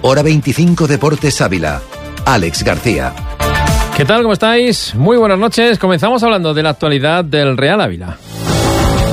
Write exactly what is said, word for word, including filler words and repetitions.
Hora veinticinco Deportes Ávila. Alex García. ¿Qué tal? ¿Cómo estáis? Muy buenas noches. Comenzamos hablando de la actualidad del Real Ávila.